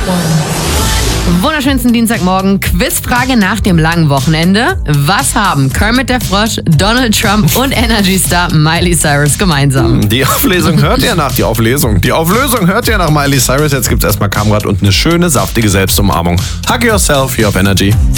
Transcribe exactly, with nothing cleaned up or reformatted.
Wunderschönsten Dienstagmorgen. Quizfrage nach dem langen Wochenende. Was haben Kermit der Frosch, Donald Trump und Energy-Star Miley Cyrus gemeinsam? Die Auflesung hört ihr nach. Die Auflesung. Die Auflösung hört ihr nach Miley Cyrus. Jetzt gibt's erstmal Kamrat und eine schöne, saftige Selbstumarmung. Hug yourself, you have energy.